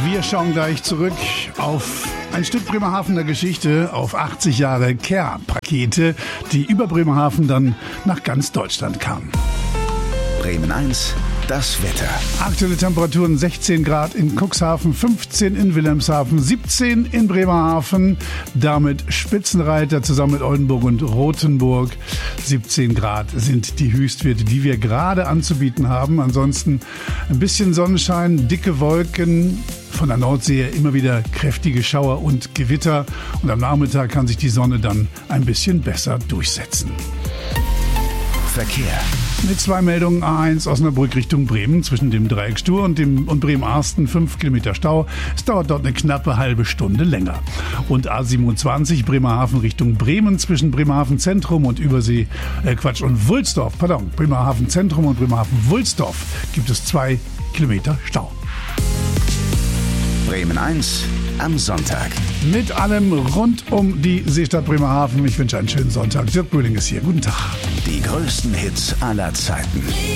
Wir schauen gleich zurück auf ein Stück Bremerhavener Geschichte, auf 80 Jahre Care-Pakete, die über Bremerhaven dann nach ganz Deutschland kamen. Bremen 1, das Wetter. Aktuelle Temperaturen 16 Grad in Cuxhaven, 15 in Wilhelmshaven, 17 in Bremerhaven, damit Spitzenreiter zusammen mit Oldenburg und Rothenburg. 17 Grad sind die Höchstwerte, die wir gerade anzubieten haben. Ansonsten ein bisschen Sonnenschein, dicke Wolken, von der Nordsee immer wieder kräftige Schauer und Gewitter. Und am Nachmittag kann sich die Sonne dann ein bisschen besser durchsetzen. Verkehr. Mit 2 Meldungen: A1 Osnabrück Richtung Bremen zwischen dem Dreieck Stur und Bremen-Arsten 5 Kilometer Stau. Es dauert dort eine knappe halbe Stunde länger. Und A27 Bremerhaven Richtung Bremen zwischen Bremerhaven Zentrum und Wulsdorf. Bremerhaven Zentrum und Bremerhaven Wulsdorf gibt es 2 Kilometer Stau. Bremen 1 am Sonntag. Mit allem rund um die Seestadt Bremerhaven. Ich wünsche einen schönen Sonntag. Dirk Böhling ist hier. Guten Tag. Die größten Hits aller Zeiten.